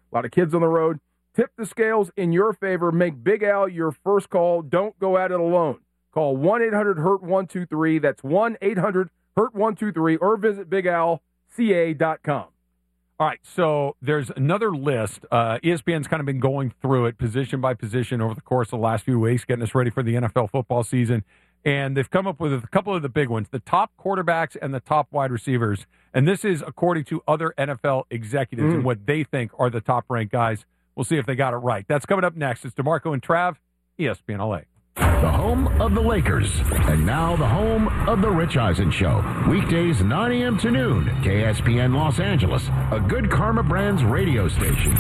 A lot of kids on the road. Tip the scales in your favor. Make Big Al your first call. Don't go at it alone. Call 1-800-HURT-123. That's 1-800-HURT-123 or visit BigAlCA.com. All right, so there's another list. ESPN's kind of been going through it position by position over the course of the last few weeks, getting us ready for the NFL football season. And they've come up with a couple of the big ones, the top quarterbacks and the top wide receivers. And this is according to other NFL executives and what they think are the top-ranked guys. We'll see if they got it right. That's coming up next. It's DeMarco and Trav, ESPN LA. The home of the Lakers, and now the home of the Rich Eisen Show. Weekdays 9 a.m. to noon, KSPN Los Angeles, a Good Karma Brands radio station.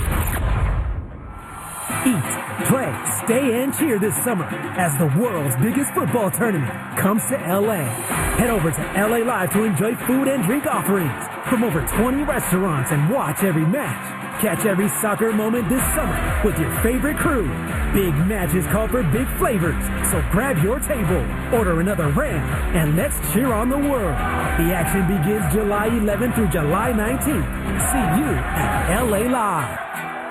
Eat, play, stay, and cheer this summer as the world's biggest football tournament comes to L.A. Head over to L.A. Live to enjoy food and drink offerings from over 20 restaurants and watch every match. Catch every soccer moment this summer with your favorite crew. Big matches call for big flavors, so grab your table, order another round, and let's cheer on the world. The action begins July 11th through July 19th. See you at LA Live.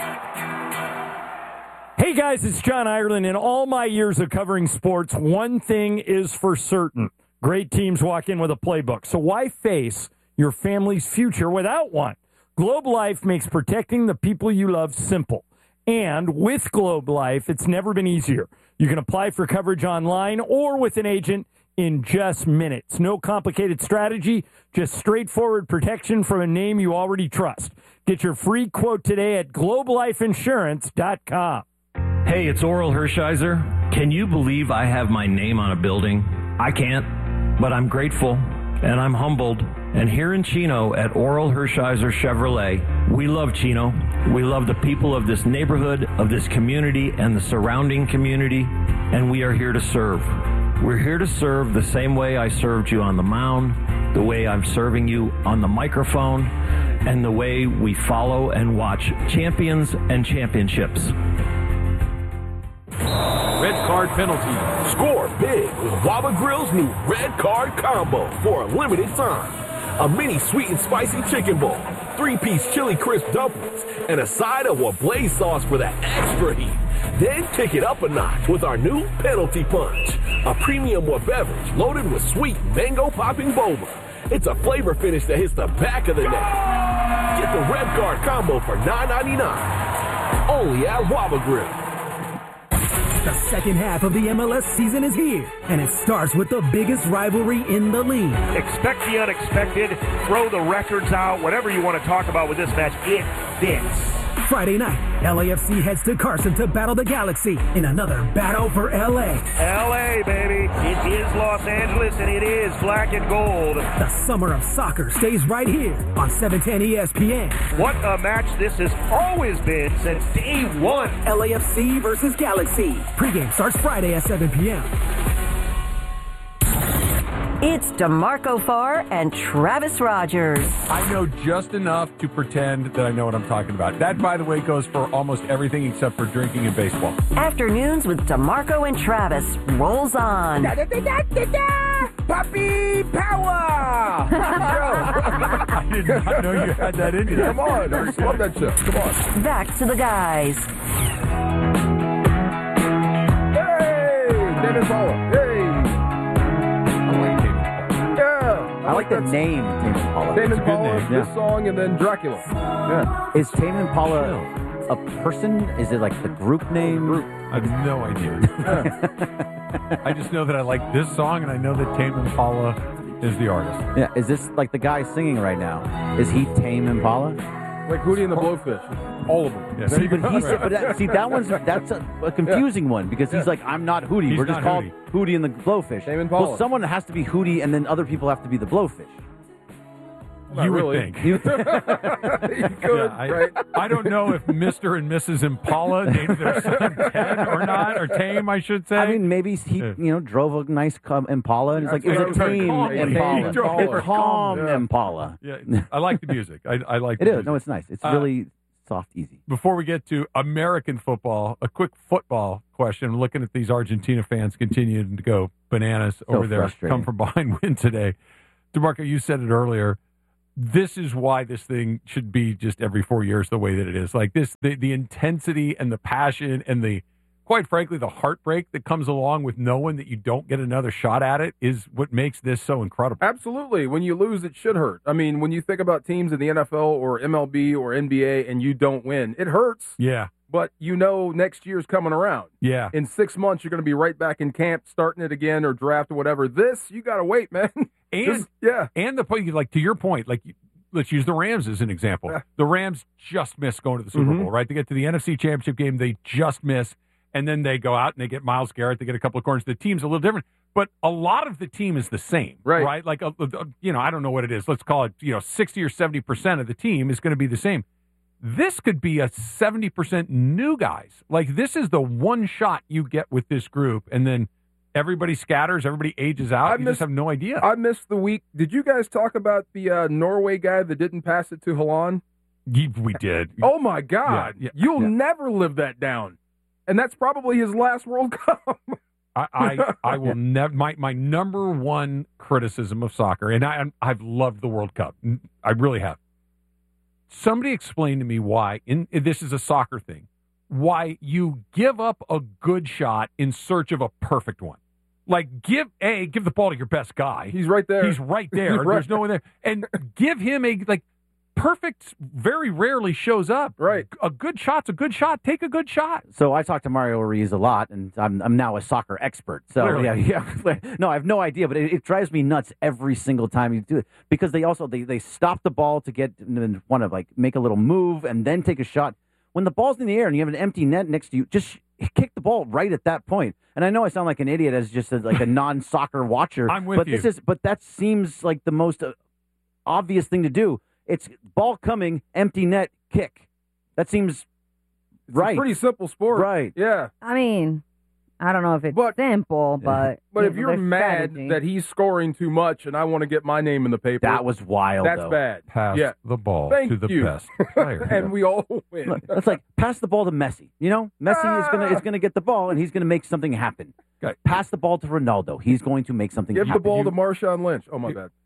Hey guys, it's John Ireland. In all my years of covering sports, one thing is for certain. Great teams walk in with a playbook. So why face your family's future without one? Globe Life makes protecting the people you love simple. And with Globe Life, it's never been easier. You can apply for coverage online or with an agent in just minutes. No complicated strategy, just straightforward protection from a name you already trust. Get your free quote today at globelifeinsurance.com. Hey, it's Oral Hershiser. Can you believe I have my name on a building? I can't, but I'm grateful and I'm humbled. And here in Chino at Oral Hershiser Chevrolet, we love Chino. We love the people of this neighborhood, of this community, and the surrounding community, and we are here to serve. We're here to serve the same way I served you on the mound, the way I'm serving you on the microphone, and the way we follow and watch champions and championships. Red card penalty. Score big with Waba Grill's new red card combo for a limited time. A mini sweet and spicy chicken bowl, 3-piece chili crisp dumplings, and a side of Wablaze sauce for that extra heat. Then kick it up a notch with our new Penalty Punch, a premium beverage loaded with sweet mango popping boba. It's a flavor finish that hits the back of the neck. Get the red card combo for $9.99. Only at Waba Grill. The second half of the MLS season is here, and it starts with the biggest rivalry in the league. Expect the unexpected, throw the records out, whatever you want to talk about with this match, it fits. Friday night, LAFC heads to Carson to battle the Galaxy in another battle for LA. LA, baby. It is Los Angeles, and it is black and gold. The summer of soccer stays right here on 710 ESPN. What a match this has always been since day one. LAFC versus Galaxy. Pre-game starts Friday at 7 p.m. It's DeMarco Farr and Travis Rogers. I know just enough to pretend that I know what I'm talking about. That, by the way, goes for almost everything except for drinking and baseball. Afternoons with DeMarco and Travis rolls on. Puppy power! I did not know you had that in you. Come on, I just love that show. Come on. Back to the guys. Hey, Dennis Hall. Hey. I like the name Tame Impala. Tame Impala, name, this song, and then Dracula. Yeah. Is Tame Impala a person? Is it like the group name? I have no idea. I just know that I like this song, and I know that Tame Impala is the artist. Yeah. Is this like the guy singing right now? Is he Tame Impala? Like Hootie and the Blowfish. All of them. Yeah, See, but that's a confusing one because he's like, I'm not Hootie. He's We're just not called Hootie and the Blowfish. Tame Impala. Well, someone has to be Hootie, and then other people have to be the Blowfish. You would think. You could, right? I don't know if Mr. and Mrs. Impala named their son Ted or not, or Tame, I should say. I mean, maybe he, drove a nice Impala, and it's like, it was a tame Impala. A calm Impala. Yeah, I like the music. I like it. The is. music. No, it's nice. It's really soft, easy. Before we get to American football, a quick football question. Looking at these Argentina fans continuing to go bananas over there, come from behind win today. DeMarco, you said it earlier. this is why this thing should be just every 4 years the way that it is. Like this, the intensity and the passion and the, quite frankly, the heartbreak that comes along with knowing that you don't get another shot at it is what makes this so incredible. Absolutely. When you lose, it should hurt. I mean, when you think about teams in the NFL or MLB or NBA and you don't win, it hurts. Yeah. But you know next year's coming around. Yeah. In 6 months, you're going to be right back in camp, starting it again or draft or whatever. This, you got to wait, man. And and the point, like to your point, like let's use the Rams as an example. Yeah. The Rams just missed going to the Super Bowl, right? They get to the NFC Championship game, they just miss, and then they go out and they get Myles Garrett, they get a couple of corners. The team's a little different, but a lot of the team is the same, right? Like I don't know what it is. Let's call it 60 or 70% of the team is going to be the same. This could be a 70% new guys. Like this is the one shot you get with this group, and then everybody scatters, everybody ages out. You just have no idea. I missed the week. Did you guys talk about the Norway guy that didn't pass it to Haaland? We did. Oh, my God. Yeah. You'll never live that down. And that's probably his last World Cup. I will never. My number one criticism of soccer, and I've loved the World Cup. I really have. Somebody explain to me why, this is a soccer thing, why you give up a good shot in search of a perfect one. Like, give the ball to your best guy. He's right there. He's right there. There's no one there. And give him perfect very rarely shows up. Right. A good shot's a good shot. Take a good shot. So I talk to Mario Ruiz a lot, and I'm now a soccer expert. So yeah. No, I have no idea, but it drives me nuts every single time you do it because they stop the ball to want to make a little move and then take a shot. When the ball's in the air and you have an empty net next to you, just kick the ball right at that point. And I know I sound like an idiot as just a non-soccer watcher. I'm with you. But that seems like the most obvious thing to do. It's ball coming, empty net, kick. That seems right. It's a pretty simple sport. Right. Yeah. I mean, I don't know if it's simple, but... But if you're mad that he's scoring too much and I want to get my name in the paper... That was wild, That's bad. Pass the ball Thank to the you. best player. And we all win. It's like, pass the ball to Messi. Messi is gonna get the ball, and he's going to make something happen. Okay. Pass the ball to Ronaldo. He's going to make something happen. Give the ball to Marshawn Lynch. Oh, my bad.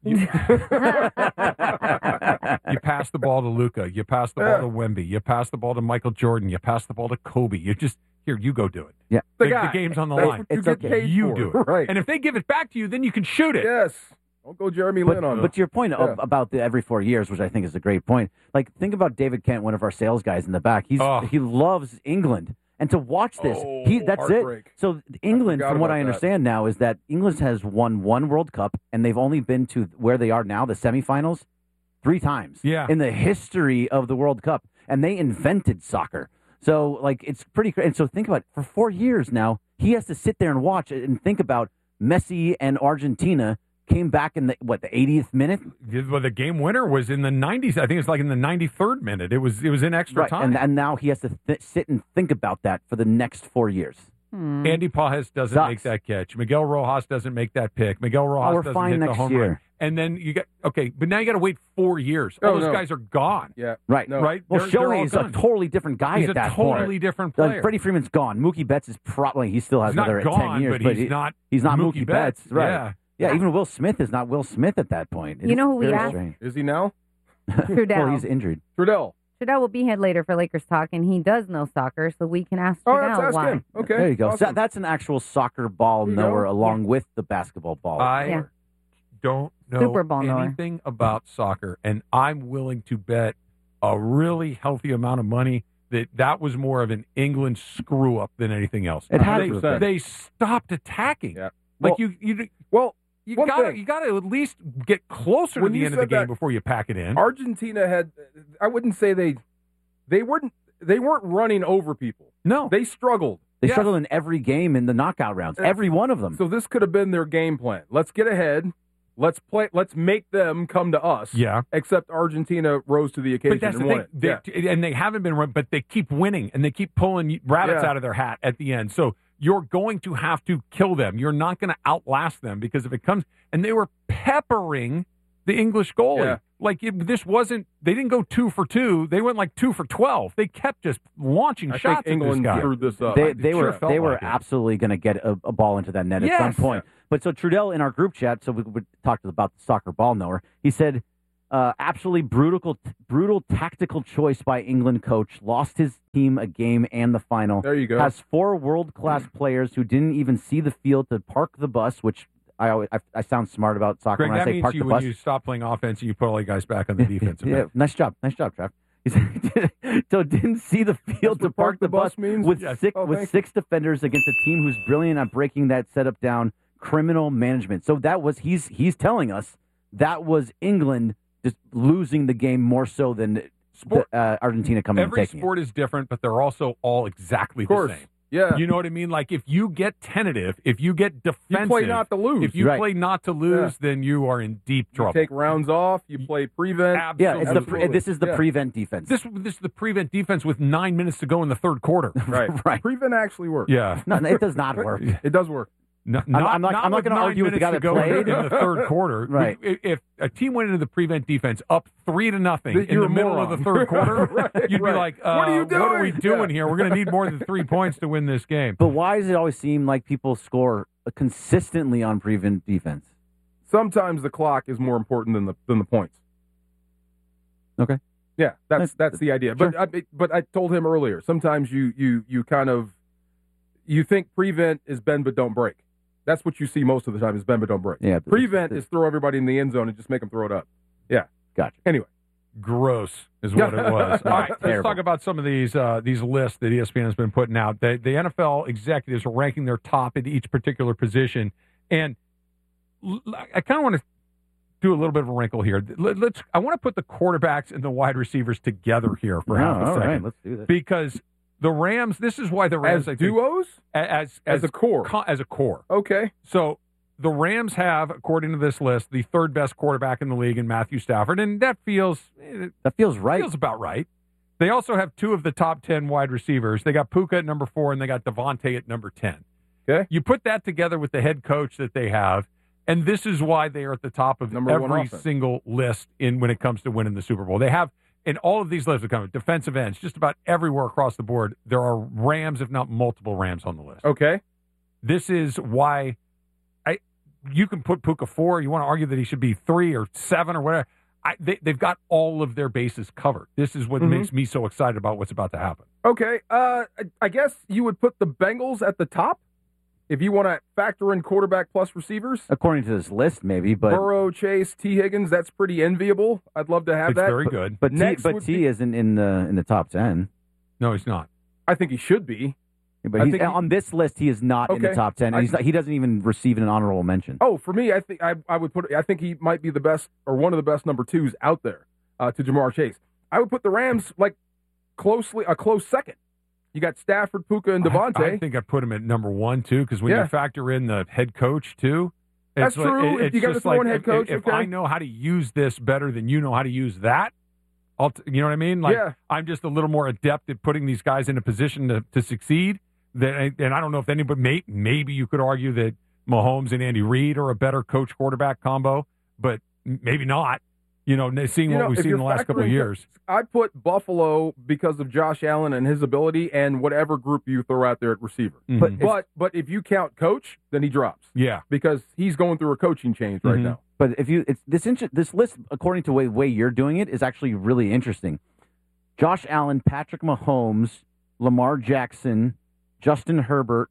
You pass the ball to Luka. You pass the ball to Wemby. You pass the ball to Michael Jordan. You pass the ball to Kobe. You just... Here, you go do it. Yeah. The game's on the line. It's okay. You do it. Right. And if they give it back to you, then you can shoot it. Yes. Don't go Jeremy Lin on it. But to your point about the every 4 years, which I think is a great point, think about David Kent, one of our sales guys in the back. He loves England. And to watch this, that's heartbreak. it. So England, from what I understand now, is that England has won one World Cup, and they've only been to where they are now, the semifinals, 3 times in the history of the World Cup. And they invented soccer. So, it's pretty crazy. And so think about it. For 4 years now, he has to sit there and watch it and think about Messi and Argentina came back in the 80th minute? Well, the game winner was in the 90s. I think it's in the 93rd minute. It was in extra time. And now he has to sit and think about that for the next 4 years. Andy Pajes doesn't make that catch. Miguel Rojas doesn't make that pick. Miguel Rojas doesn't hit the home run. And then but now you got to wait 4 years. All those guys are gone. Yeah. Right. No. Right. Well, Shohei is a totally different guy He's at that point. He's a totally different player. Freddie Freeman's gone. Mookie Betts is probably, he still has another 10 years. But he's not Mookie Betts. Right. Yeah, even Will Smith is not Will Smith at that point. You know who we asked? Is he now? Trudell. Well, he's injured. Trudell will be here later for Lakers Talk, and he does know soccer, so we can ask Trudell let's ask why. Him. Okay. There you go. Awesome. So that's an actual soccer ball knower along with the basketball ball. I don't know anything about soccer, and I'm willing to bet a really healthy amount of money that was more of an England screw up than anything else. It had they stopped attacking. Yeah. You got to at least get closer to the end of the game before you pack it in. Argentina had, I wouldn't say they weren't running over people. No, they struggled. They struggled in every game in the knockout rounds, every one of them. So this could have been their game plan. Let's get ahead. Let's play. Let's make them come to us. Yeah. Except Argentina rose to the occasion and won it. And they haven't been run, but they keep winning and they keep pulling rabbits out of their hat at the end. So you're going to have to kill them. You're not going to outlast them because if it comes, and they were peppering the English goalie. Yeah. This wasn't, they didn't go 2 for 2. They went 2 for 12. They kept just launching shots at this guy. Screwed this up. They were absolutely going to get a ball into that net at some point. But so Trudell in our group chat, so we talked about the soccer ball knower, he said, Absolutely brutal tactical choice by England coach. Lost his team a game and the final. There you go. Has 4 world-class players who didn't even see the field to park the bus, which I sound smart about soccer Greg, when I say park the bus. When you stop playing offense and you put all you guys back on the defense. Yeah, nice job, Trav. So didn't see the field to park the bus means? with Yes. six defenders against a team who's brilliant at breaking that setup down. Criminal management. So that was he's telling us that was England just losing the game more so than Argentina coming and taking it. Every sport is different, but they're also all exactly the same. Yeah. You know what I mean? Like, if you get tentative, if you get defensive, you play not to lose. If you play not to lose, then you are in deep trouble. You take rounds off. You play prevent. Absolutely. This is the prevent defense. This is the prevent defense with 9 minutes to go in the third quarter. Right. Prevent actually works. Yeah. No, it does not work. It does work. I'm not going to argue with the guy that played in the third quarter. Right. If a team went into the prevent defense up 3-0 in the middle of the third quarter, you'd be like, what are you doing? What are we doing here? We're going to need more than 3 points to win this game. But why does it always seem like people score consistently on prevent defense? Sometimes the clock is more important than the points. Okay. Yeah, that's the idea. Sure. But I told him earlier. Sometimes you kind of think prevent is bend but don't break. That's what you see most of the time is bend but don't break. Yeah. Prevent is throw everybody in the end zone and just make them throw it up. Yeah. Gotcha. Anyway. Gross is what it was. All right, let's talk about some of these lists that ESPN has been putting out. The NFL executives are ranking their top at each particular position. And I kind of want to do a little bit of a wrinkle here. I want to put the quarterbacks and the wide receivers together here for half a second. All right, let's do this. Because the Rams, this is why the Rams... As duos? As a core? As a core. Okay. So the Rams have, according to this list, the third best quarterback in the league in Matthew Stafford, and that feels right. Feels about right. They also have 2 of the top 10 wide receivers. They got Puka at number 4, and they got Devontae at number 10. Okay. You put that together with the head coach that they have, and this is why they are at the top of every single list when it comes to winning the Super Bowl. They have, in all of these lists, defensive ends, just about everywhere across the board, there are Rams, if not multiple Rams on the list. Okay. This is why you can put Puka 4. You want to argue that he should be 3 or 7 or whatever. They've got all of their bases covered. This is what makes me so excited about what's about to happen. Okay. I guess you would put the Bengals at the top if you want to factor in quarterback plus receivers. According to this list, maybe. But Burrow, Chase, T. Higgins, that's pretty enviable. I'd love to have that. It's very good. But T isn't in the top 10. No, he's not. I think he should be. But on this list, he is not in the top 10. And he doesn't even receive an honorable mention. Oh, for me, I think I would put. I think he might be the best or one of the best number 2s out there to Jamar Chase. I would put the Rams a close second. You got Stafford, Puka, and Devontae. I think I'd put him at number 1 too, because when you factor in the head coach too, that's true. If you got just one head coach, if I know how to use this better than you know how to use that. You know what I mean? I'm just a little more adept at putting these guys in a position to succeed. And I don't know if anybody, maybe you could argue that Mahomes and Andy Reid are a better coach-quarterback combo, but maybe not. Seeing what we've seen in the last couple of years. I put Buffalo because of Josh Allen and his ability and whatever group you throw out there at receiver. Mm-hmm. But if you count coach, then he drops. Yeah. Because he's going through a coaching change right now. But this list, according to the way you're doing it, is actually really interesting. Josh Allen, Patrick Mahomes, Lamar Jackson, Justin Herbert,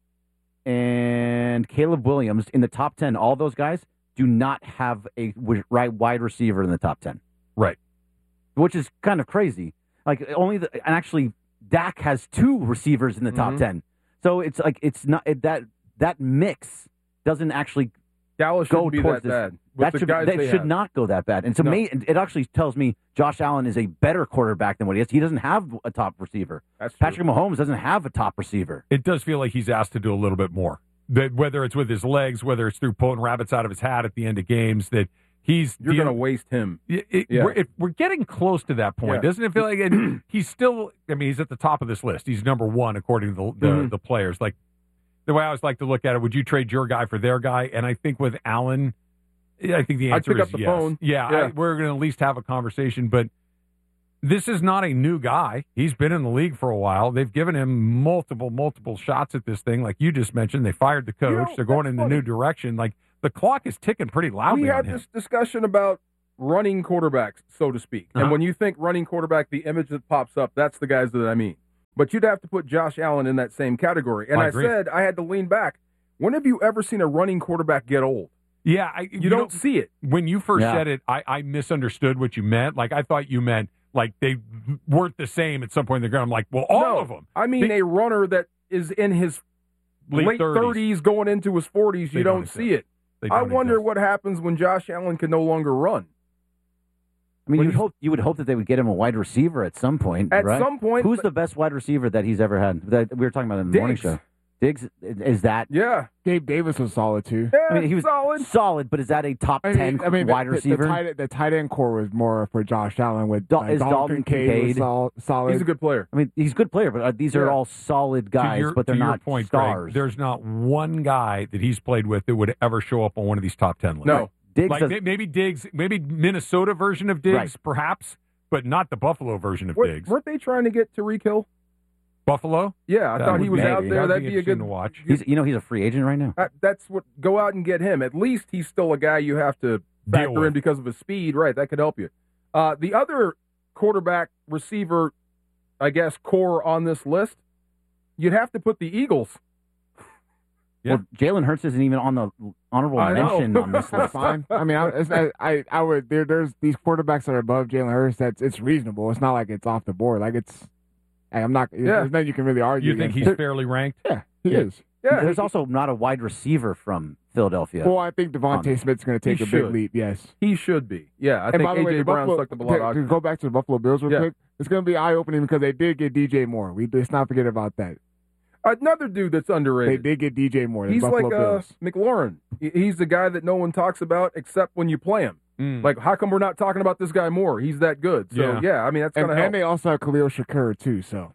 and Caleb Williams in the top 10. All those guys do not have a wide receiver in the top 10. Right. Which is kind of crazy. And actually Dak has 2 receivers in the top 10. So it's not that mix doesn't actually Dallas go shouldn't be towards that this. bad. That should not go that bad. And so it actually tells me Josh Allen is a better quarterback than what he is. He doesn't have a top receiver. Patrick Mahomes doesn't have a top receiver. It does feel like he's asked to do a little bit more. That whether it's with his legs, whether it's through pulling rabbits out of his hat at the end of games, that you're going to waste him. We're getting close to that point, doesn't it feel like? And he's still. He's at the top of this list. He's number 1 according to the players. Like the way I always like to look at it, would you trade your guy for their guy? And I think with Allen, I think the answer I'd pick is up the yes. phone. Yeah. We're going to at least have a conversation, but. This is not a new guy. He's been in the league for a while. They've given him multiple shots at this thing. Like you just mentioned, they fired the coach. They're going in a new direction. Like the clock is ticking pretty loudly. We had this discussion about running quarterbacks, so to speak. And when you think running quarterback, the image that pops up, that's the guys that I mean. But you'd have to put Josh Allen in that same category. And I said I had to lean back. When have you ever seen a running quarterback get old? Yeah. You don't see it. When you first said it, I misunderstood what you meant. Like, I thought you meant, like, they weren't the same at some point in the ground. I'm like, well, all of them. I mean, a runner that is in his late 30s going into his 40s, you don't see it. I wonder what happens when Josh Allen can no longer run. I mean, you would hope that they would get him a wide receiver at some point. At right? some point. Who's the best wide receiver that he's ever had? That we were talking about in the morning show. Diggs, is that? Yeah. Gabe Davis was solid, too. Yeah, I mean, he was solid, but is that a top 10 wide receiver? The tight end core was more for Josh Allen with is Dalton Kincaid was solid. He's a good player. I mean, he's a good player, but these are all solid guys, but they're not point, stars. Greg, there's not one guy that he's played with that would ever show up on one of these top 10 lists. No. Diggs maybe Diggs, maybe Minnesota version of Diggs, perhaps, but not the Buffalo version of Diggs. Weren't they trying to get Tyreek Hill? Buffalo? Yeah, I thought he was out there. That'd be a good to watch. He's a free agent right now. That's what. Go out and get him. At least he's still a guy you have to factor in because of his speed. Right, that could help you. The other quarterback receiver, I guess, core on this list, you'd have to put the Eagles. Yeah. Well, Jalen Hurts isn't even on the honorable mention on this list. Fine. I mean, I would. There's these quarterbacks that are above Jalen Hurts. It's reasonable. It's not like it's off the board. Like it's. I'm not. There's nothing you can really argue. You think he's fairly ranked? Yeah, he is. Yeah, there's also not a wide receiver from Philadelphia. Well, I think Devontae Smith's going to take a big leap. Yes, he should be. Yeah, I think A.J. Brown sucked up a lot. To go back to the Buffalo Bills real quick, it's going to be eye-opening because they did get DJ Moore. Let's not forget about that. Another dude that's underrated. They did get DJ Moore. He's Buffalo like Bills. McLaurin. He's the guy that no one talks about except when you play him. Like, how come we're not talking about this guy more? He's that good. So, yeah I mean, that's going to help. And they also have Khalil Shakur, too, so.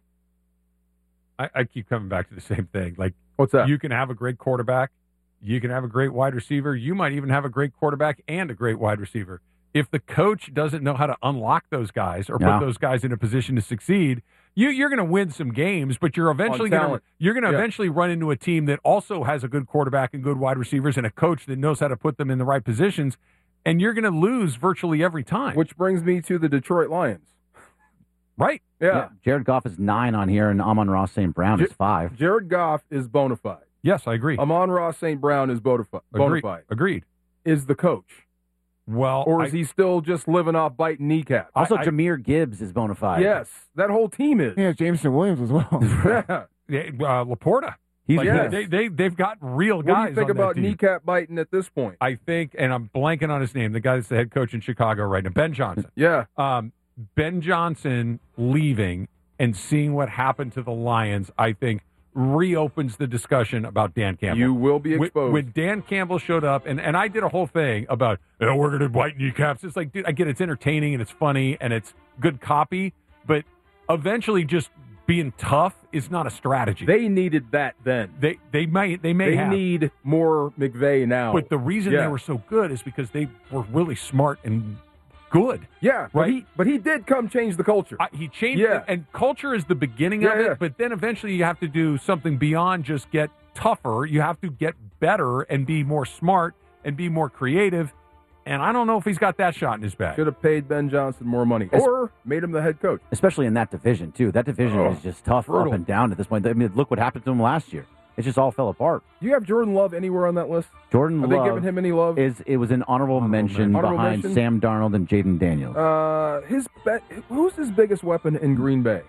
I keep coming back to the same thing. Like, what's that? You can have a great quarterback. You can have a great wide receiver. You might even have a great quarterback and a great wide receiver. If the coach doesn't know how to unlock those guys or put those guys in a position to succeed, you're going to win some games, but you're eventually going to eventually run into a team that also has a good quarterback and good wide receivers and a coach that knows how to put them in the right positions, and you're going to lose virtually every time. Which brings me to the Detroit Lions. Right. Yeah. Jared Goff is 9 on here, and Amon-Ra St. Brown is 5. Jared Goff is bona fide. Yes, I agree. Amon-Ra St. Brown is bona fide. Agreed. Is the coach. Well, or is he still just living off biting kneecaps? Also, Jahmyr Gibbs is bona fide. Yes, that whole team is. Yeah, Jameson Williams as well. Laporta. They've got real guys. What do you think about kneecap biting at this point? I think, and I'm blanking on his name, the guy that's the head coach in Chicago right now, Ben Johnson. Yeah. Ben Johnson leaving and seeing what happened to the Lions, I think, reopens the discussion about Dan Campbell. You will be exposed. When Dan Campbell showed up, and I did a whole thing about, we're going to bite kneecaps. It's like, dude, I get it's entertaining and it's funny and it's good copy, but eventually just being tough is not a strategy. They needed that then. They need more McVay now. But the reason they were so good is because they were really smart and good. Yeah, right. But he did come change the culture. He changed it, and culture is the beginning of it, but then eventually you have to do something beyond just get tougher. You have to get better and be more smart and be more creative, and I don't know if he's got that shot in his bag. Should have paid Ben Johnson more money or made him the head coach. Especially in that division, too. That division is just tough up and down at this point. I mean, look what happened to him last year. It just all fell apart. Do you have Jordan Love anywhere on that list? Jordan Love. Are they giving him any love? It was an honorable mention behind Sam Darnold and Jaden Daniels. Who's his biggest weapon in Green Bay?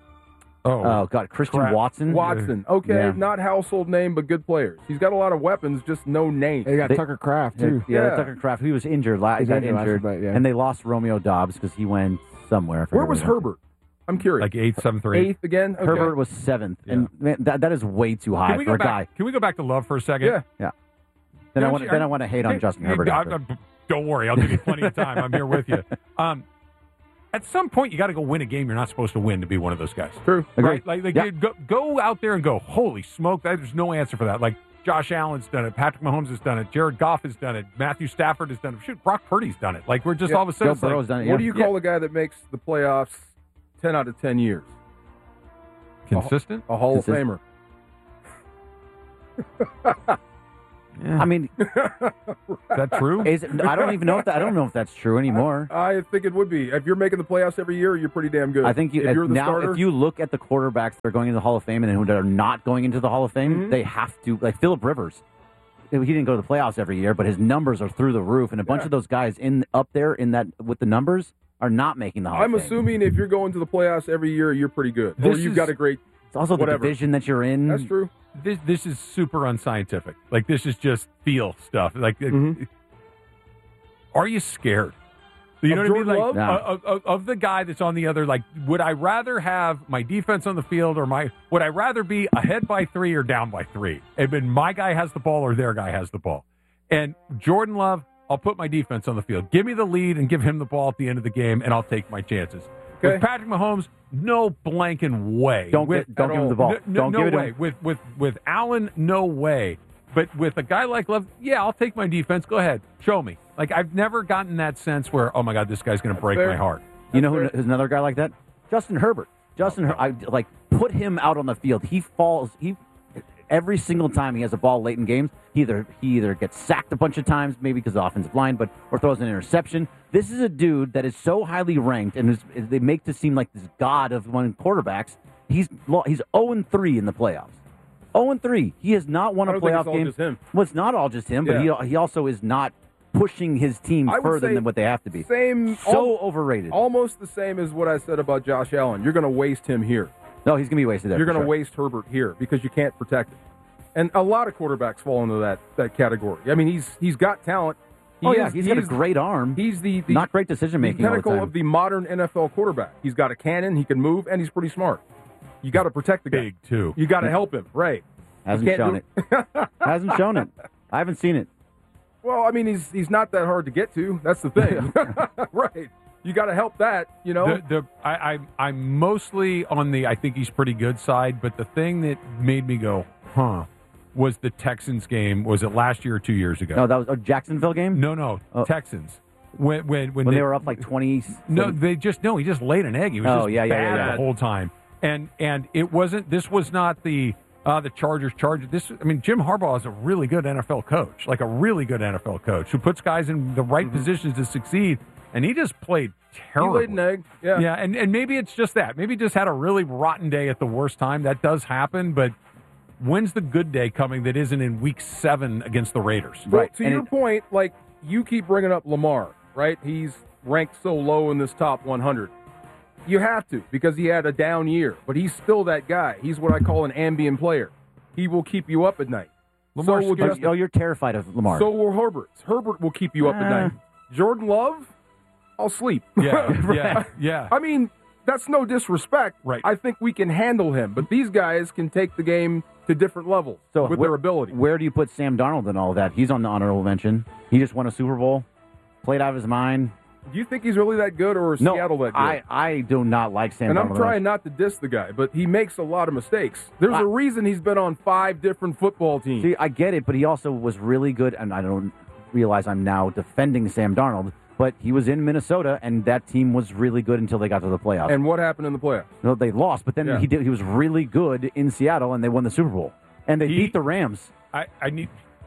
Oh God, Christian Watson. Watson. Okay, not household name, but good players. He's got a lot of weapons, just no name. They got Tucker Kraft too. Yeah, Tucker Kraft. He was injured. He got injured, and they lost Romeo Doubs because he went somewhere. Where was Herbert? I'm curious. Like 8th, 7th, or 8th? 8th again? Okay. Herbert was 7th. Yeah. And man, that is way too high for a guy. Can we go back to Love for a second? Yeah. Then I want to hate on Justin Herbert. Don't worry. I'll give you plenty of time. I'm here with you. At some point, you got to go win a game you're not supposed to win to be one of those guys. True. Right? Go out there and go, holy smoke, there's no answer for that. Like, Josh Allen's done it. Patrick Mahomes has done it. Jared Goff has done it. Matthew Stafford has done it. Shoot, Brock Purdy's done it. Like, we're just all of a sudden. Joe Burrow's done it. What do you call a guy that makes the playoffs 10 out of 10 years? Consistent? A Hall of Famer. I mean, is that true? I don't even know if I don't know if that's true anymore. I think it would be. If you're making the playoffs every year, you're pretty damn good. I think if you're the starter, if you look at the quarterbacks that are going into the Hall of Fame and who are not going into the Hall of Fame, they have to, like Phillip Rivers. He didn't go to the playoffs every year, but his numbers are through the roof, and a bunch of those guys up there in that with the numbers are not making the Hall of Fame. I'm assuming if you're going to the playoffs every year, you're pretty good. Or you've got a great. It's also the division that you're in. That's true. This is super unscientific. Like, this is just feel stuff. Like, are you scared? You know what I mean? Like, of the guy that's on the other, like, would I rather have my defense on the field or would I rather be ahead by 3 or down by 3? And my guy has the ball or their guy has the ball. And Jordan Love, I'll put my defense on the field. Give me the lead and give him the ball at the end of the game, and I'll take my chances. Okay. With Patrick Mahomes, no blanking way. Don't give him the ball. No way. With Allen, no way. But with a guy like Love, yeah, I'll take my defense. Go ahead. Show me. Like, I've never gotten that sense where, oh, my God, this guy's going to break my heart. You know who's another guy like that? Justin Herbert. Put him out on the field. He falls. Every single time he has a ball late in games, he either gets sacked a bunch of times, maybe because the offensive line, or throws an interception. This is a dude that is so highly ranked, and they make this seem like this god of one quarterbacks. He's 0-3 in the playoffs. 0-3. He has not won a playoff game. Just him. Well, it's not all just him, but he also is not pushing his team further than what they have to be. Overrated. Almost the same as what I said about Josh Allen. You're going to waste him here. No, he's going to be wasted there. You're going to waste Herbert here because you can't protect him. And a lot of quarterbacks fall into that category. I mean, he's got talent. He's got a great arm. He's the not great decision making. The pinnacle of the modern NFL quarterback. He's got a cannon. He can move, and he's pretty smart. You got to protect the guy. Big too. You got to help him. Right. Hasn't shown it. Hasn't shown it. I haven't seen it. Well, I mean, he's not that hard to get to. That's the thing. Right. You got to help that, you know. I'm mostly on the I think he's pretty good side, but the thing that made me go, was the Texans game. Was it last year or 2 years ago? No, that was a Jacksonville game? No, Texans. When they were up like 20. No, he just laid an egg. He was bad the whole time. And it wasn't. This was not the Chargers. Jim Harbaugh is a really good NFL coach, like a really good NFL coach who puts guys in the right positions to succeed. And he just played terrible. He laid an egg. Yeah. Yeah, and maybe it's just that. Maybe he just had a really rotten day at the worst time. That does happen, but when's the good day coming that isn't in week 7 against the Raiders? Well, to your point, like, you keep bringing up Lamar, right? He's ranked so low in this top 100. You have to, because he had a down year, but he's still that guy. He's what I call an ambient player. He will keep you up at night. You're terrified of Lamar. So will Herbert. Herbert will keep you up at night. Jordan Love, I'll sleep. Yeah. I mean, that's no disrespect. Right. I think we can handle him, but these guys can take the game to different levels with their ability. Where do you put Sam Darnold in all of that? He's on the honorable mention. He just won a Super Bowl, played out of his mind. Do you think he's really that good, or is Seattle that good? I do not like Sam Darnold. And I'm trying not to diss the guy, but he makes a lot of mistakes. There's a reason he's been on 5 different football teams. See, I get it, but he also was really good, and I don't realize I'm now defending Sam Darnold, but he was in Minnesota, and that team was really good until they got to the playoffs. And what happened in the playoffs? No, they lost, but then he was really good in Seattle, and they won the Super Bowl. And they beat the Rams. I need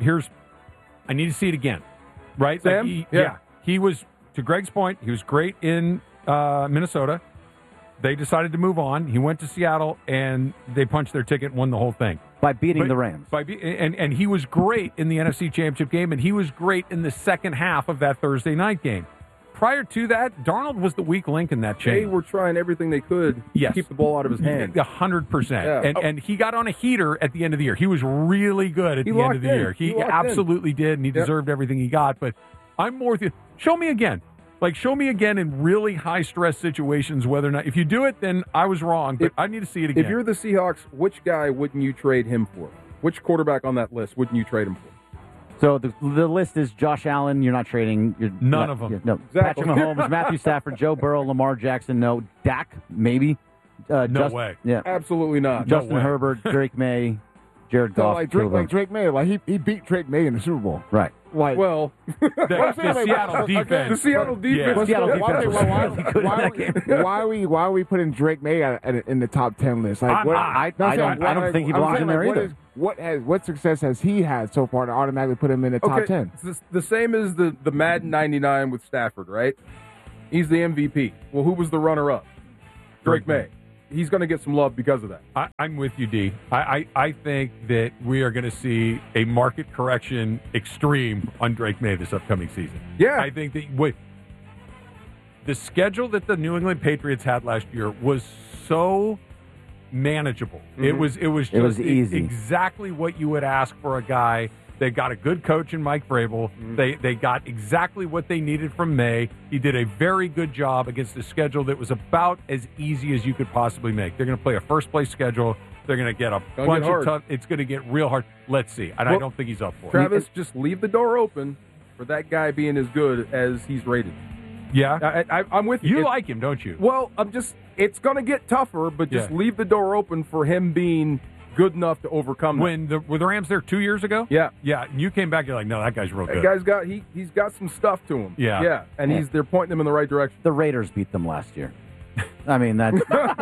to see it again, right? Sam? He was, to Greg's point, he was great in Minnesota. They decided to move on. He went to Seattle, and they punched their ticket and won the whole thing. By beating the Rams. And he was great in the NFC Championship game, and he was great in the second half of that Thursday night game. Prior to that, Darnold was the weak link in that chain. They were trying everything they could to keep the ball out of his hand. 100%. Yeah. And he got on a heater at the end of the year. He was really good at the end of the year. He absolutely did, and he deserved everything he got. But I'm more with you. Show me again. Show me again in really high-stress situations whether or not... If you do it, then I was wrong, but I need to see it again. If you're the Seahawks, which guy wouldn't you trade him for? Which quarterback on that list wouldn't you trade him for? So the list is Josh Allen. You're not trading. None of them. No. Exactly. Patrick Mahomes, Matthew Stafford, Joe Burrow, Lamar Jackson. No. Dak, maybe. No way. Yeah. Absolutely not. Justin Herbert, Drake May. Jared So Goff. like killed him. Drake May, like he beat Drake May in the Super Bowl. Right. Like, well, the Seattle defense. The Seattle defense. The Seattle defense was really good in that game. Why are we putting Drake May in the top 10 list? Like, I don't think he belongs in there either. What success has he had so far to automatically put him in the top 10? It's the same as the Madden 99 with Stafford, right? He's the MVP. Well, who was the runner-up? Drake May. He's going to get some love because of that. I'm with you, D. I think that we are going to see a market correction extreme on Drake May this upcoming season. Yeah. I think that the schedule that the New England Patriots had last year was so manageable. Mm-hmm. It was easy. Exactly what you would ask for a guy. They got a good coach in Mike Vrabel. They got exactly what they needed from May. He did a very good job against a schedule that was about as easy as you could possibly make. They're going to play a first-place schedule. They're going to get a bunch of tough. It's going to get real hard. Let's see. And I don't think he's up for it. Travis, just leave the door open for that guy being as good as he's rated. Yeah. I'm with you. You like him, don't you? Well, it's going to get tougher, but just leave the door open for him being good enough to overcome that. Were the Rams there 2 years ago? Yeah. Yeah, and you came back, you're like, no, that guy's real good. That guy's he's got some stuff to him. Yeah. And they're pointing him in the right direction. The Raiders beat them last year. I mean, that's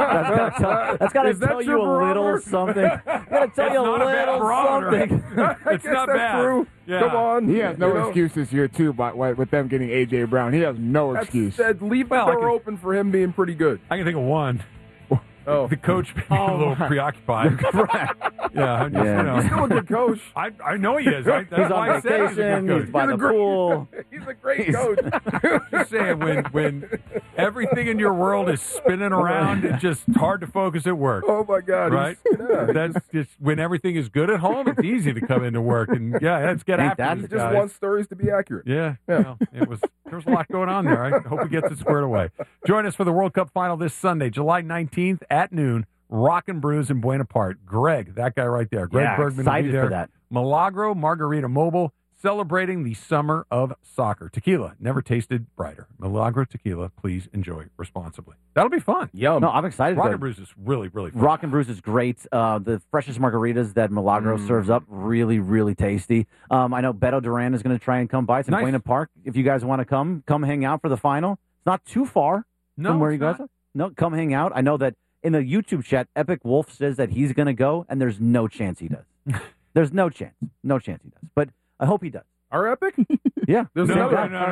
got to tell you a little something. Got to tell you a little something. It's not bad. True. Yeah. Come on. He has no excuse this year, too, with them getting A.J. Brown. He has no excuse. Leave the door open for him being pretty good. I can think of one. Oh. The coach being a little preoccupied. Right. Yeah, He's still a good coach. I know he is. That's he's why on I said he's a vacation. good He's coach. by the pool. He's a great coach. Just saying, when everything in your world is spinning around, it's just hard to focus at work. Oh, my God. Right? That's just when everything is good at home, it's easy to come into work. And, let's get after these He just guys. wants stories to be accurate. Yeah. Well, there was a lot going on there. I hope he gets it squared away. Join us for the World Cup final this Sunday, July 19th at noon. Rock and Brews in Buena Park. Greg, that guy right there. Greg Bergman will be there. For that. Milagro Margarita Mobile, celebrating the summer of soccer. Tequila, never tasted brighter. Milagro Tequila, please enjoy responsibly. That'll be fun. Yum. No, I'm excited. Rock and Brews is really, really fun. Rock and Brews is great. The freshest margaritas that Milagro serves up, really, really tasty. I know Beto Duran is going to try and come by. It's in Buena Park. If you guys want to come hang out for the final. It's not too far from where you guys are. No, come hang out. I know that in the YouTube chat, Epic Wolf says that he's going to go, and there's no chance he does. There's no chance. No chance he does. But I hope he does. Our Epic? Yeah. There's No,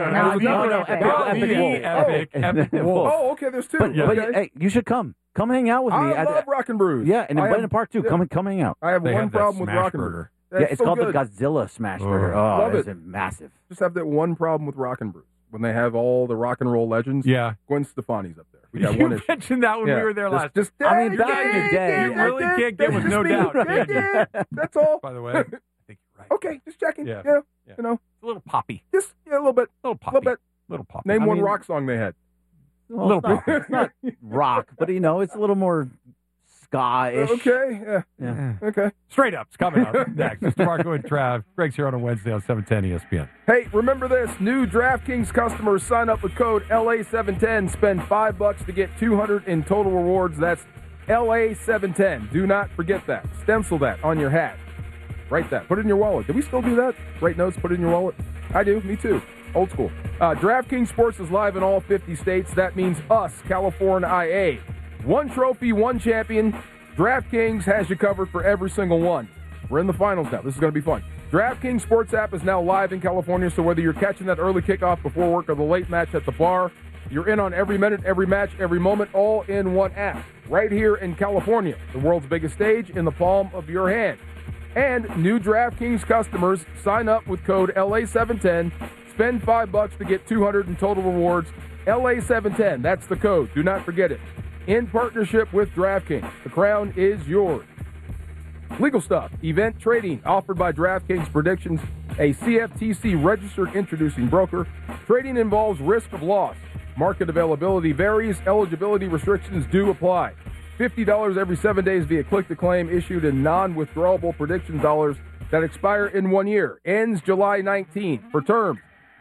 Epic Wolf. Oh, okay. There's two. But hey, you should come. Come hang out with me. I love Rock and Brews. Yeah, and in Buena Park, too. Come hang out. I have one problem with Rock and Brews. It's called the Godzilla Smash Burger. Oh, love it's it. massive. Just have that one problem with Rock and Brews. When they have all the rock and roll legends, Gwen Stefani's up there. We got one issue. mentioned that when we were there last. Just I mean, back in the day. You really can't get with no doubt. That's all. By the way, I think you're right. Okay, just checking. Yeah. You know, a little poppy. Just a little bit. Little poppy. Little poppy. Name one rock song they had. Well, little poppy. It's not rock, but it's a little more ska-ish. Okay. Yeah. Okay. Straight Up's coming up next. It's DeMarco and Trav. Greg's here on a Wednesday on 710 ESPN. Hey, remember this. New DraftKings customers sign up with code LA710. Spend $5 to get $200 in total rewards. That's LA710. Do not forget that. Stencil that on your hat. Write that. Put it in your wallet. Do we still do that? Write notes, put it in your wallet? I do. Me too. Old school. DraftKings Sports is live in all 50 states. That means us, California IA. One trophy, one champion. DraftKings has you covered for every single one. We're in the finals now. This is going to be fun. DraftKings Sports app is now live in California, so whether you're catching that early kickoff before work or the late match at the bar, you're in on every minute, every match, every moment, all in one app. Right here in California, the world's biggest stage in the palm of your hand. And new DraftKings customers sign up with code LA710. Spend $5 to get $200 in total rewards. LA710, that's the code. Do not forget it. In partnership with DraftKings, the crown is yours. Legal stuff. Event trading offered by DraftKings Predictions, a CFTC registered introducing broker. Trading involves risk of loss. Market availability varies. Eligibility restrictions do apply. $50 every 7 days via click-to-claim issued in non-withdrawable predictions dollars that expire in 1 year. Ends July 19. For terms,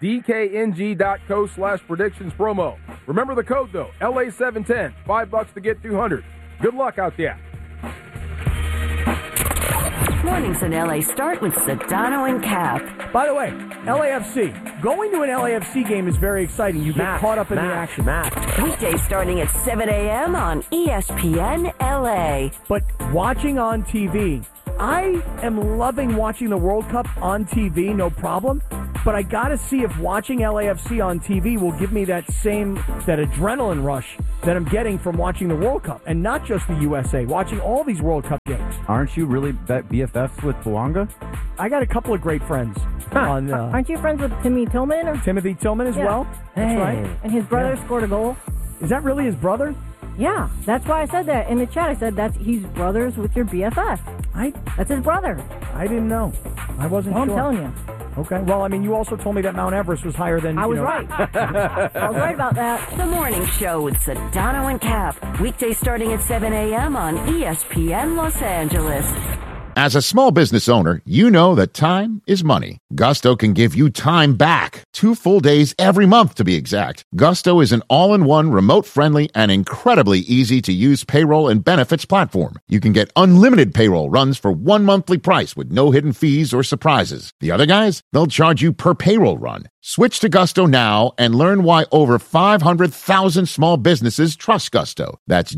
DKNG.co/predictions promo. Remember the code, though, LA710. $5 to get $200. Good luck out there. Mornings in LA start with Sedano and Cap. By the way, LAFC. Going to an LAFC game is very exciting. You get caught up in the action. Weekdays starting at 7 a.m. on ESPN LA. But watching on TV, I am loving watching the World Cup on TV, no problem. But I got to see if watching LAFC on TV will give me that adrenaline rush that I'm getting from watching the World Cup. And not just the USA, watching all these World Cup games. Aren't you really BFFs with Bouanga? I got a couple of great friends. Aren't you friends with Timothy Tillman? Timothy Tillman as well? That's right. And his brother scored a goal. Is that really his brother? Yeah, that's why I said that in the chat. I said he's brothers with your BFF. That's his brother. I didn't know. I wasn't sure. I'm telling you. Okay. Well, I mean, you also told me that Mount Everest was higher than. I was right. I was right about that. The Morning Show with Sedano and Cap. Weekdays starting at 7 a.m. on ESPN Los Angeles. As a small business owner, you know that time is money. Gusto can give you time back. 2 full days every month, to be exact. Gusto is an all-in-one, remote-friendly, and incredibly easy-to-use payroll and benefits platform. You can get unlimited payroll runs for 1 monthly price with no hidden fees or surprises. The other guys, they'll charge you per payroll run. Switch to Gusto now and learn why over 500,000 small businesses trust Gusto. That's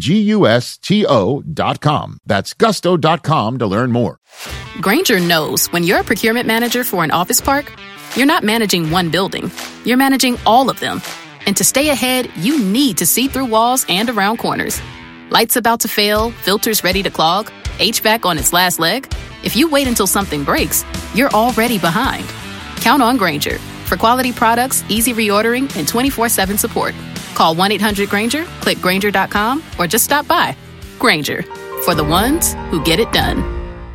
GUSTO.com. That's gusto.com to learn more. Grainger knows when you're a procurement manager for an office park, you're not managing one building. You're managing all of them. And to stay ahead, you need to see through walls and around corners. Lights about to fail, filters ready to clog, HVAC on its last leg. If you wait until something breaks, you're already behind. Count on Grainger. For quality products, easy reordering, and 24/7 support. Call 1-800-GRAINGER, click Grainger.com, or just stop by. Grainger, for the ones who get it done.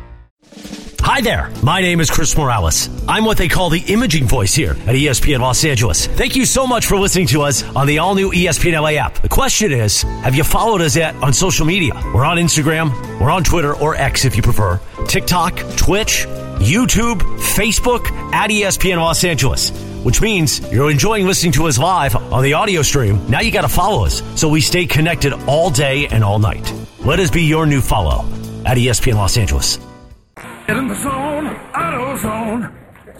Hi there, my name is Chris Morales. I'm what they call the imaging voice here at ESPN Los Angeles. Thank you so much for listening to us on the all-new ESPN LA app. The question is, have you followed us yet on social media? We're on Instagram, we're on Twitter, or X if you prefer, TikTok, Twitch, YouTube, Facebook, at ESPN Los Angeles. Which means you're enjoying listening to us live on the audio stream. Now you got to follow us so we stay connected all day and all night. Let us be your new follow at ESPN Los Angeles. Get in the zone, AutoZone.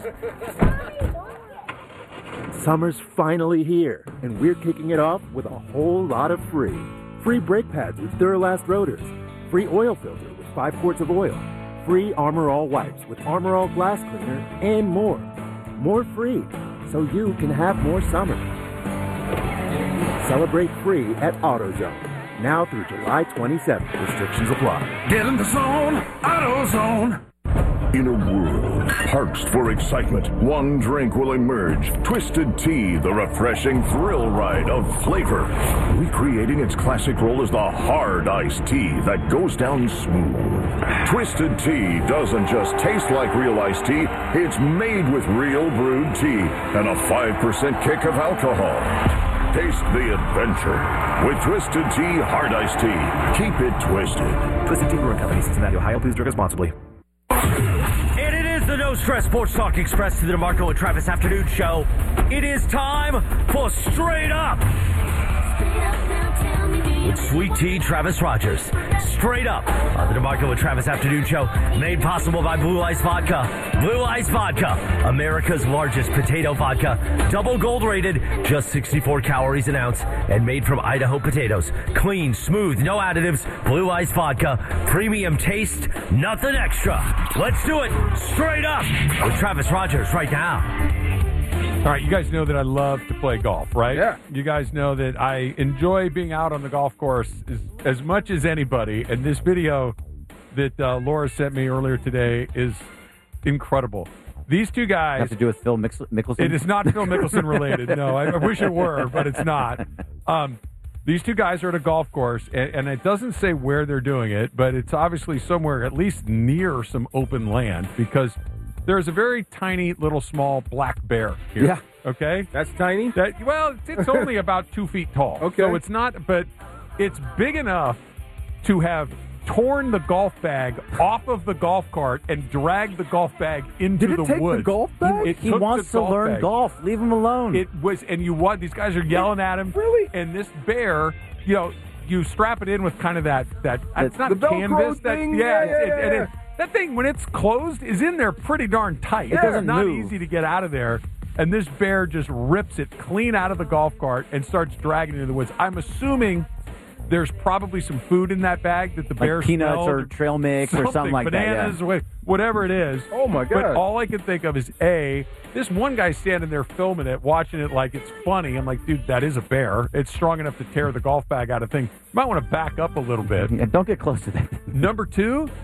Summer's finally here, and we're kicking it off with a whole lot of free. Free brake pads with Duralast rotors. Free oil filter with 5 quarts of oil. Free Armor All wipes with Armor All glass cleaner, and more. More free, so you can have more summer. Celebrate free at AutoZone. Now through July 27th. Restrictions apply. Get in the zone, AutoZone. In a world parched for excitement, one drink will emerge. Twisted Tea, the refreshing thrill ride of flavor. Recreating its classic role as the hard iced tea that goes down smooth. Twisted Tea doesn't just taste like real iced tea, it's made with real brewed tea and a 5% kick of alcohol. Taste the adventure with Twisted Tea Hard Iced Tea. Keep it twisted. Twisted Tea Brewing Company, Cincinnati, Ohio. Please drink responsibly. And it is the No Stress Sports Talk Express to the DeMarco and Travis Afternoon Show. It is time for Straight Up with Sweet Tea Travis Rogers. Straight Up on the DeMarco and Travis Afternoon Show, made possible by Blue Ice Vodka. Blue Ice Vodka, America's largest potato vodka. Double gold rated, just 64 calories an ounce, and made from Idaho potatoes. Clean, smooth, no additives. Blue Ice Vodka, premium taste, nothing extra. Let's do it. Straight Up with Travis Rogers right now. All right, you guys know that I love to play golf, right? Yeah. You guys know that I enjoy being out on the golf course as much as anybody, and this video that Laura sent me earlier today is incredible. These two guys... Have to do with Phil Mickelson? It is not Phil Mickelson related, no. I wish it were, but it's not. These two guys are at a golf course, and it doesn't say where they're doing it, but it's obviously somewhere at least near some open land, because... there's a very tiny, little, small black bear here. Yeah. Okay? That's tiny? Well, it's only about 2 feet tall. Okay. So it's not, but it's big enough to have torn the golf bag off of the golf cart and dragged the golf bag into the woods. Did it take the golf bag? He wants to learn golf. Leave him alone. It was, and these guys are yelling at him. Really? And this bear, you strap it in with kind of that it's not the Velcro canvas. thing? Yeah. That thing, when it's closed, is in there pretty darn tight. It doesn't It's not move. easy to get out of there. And this bear just rips it clean out of the golf cart and starts dragging it into the woods. I'm assuming there's probably some food in that bag that the bear Like peanuts smelled or trail mix or something like bananas, that. Yeah. whatever it is. Oh, my God. But all I can think of is, this one guy standing there filming it, watching it like it's funny. I'm like, dude, that is a bear. It's strong enough to tear the golf bag out of thing. You might want to back up a little bit. Yeah, don't get close to that. Number 2,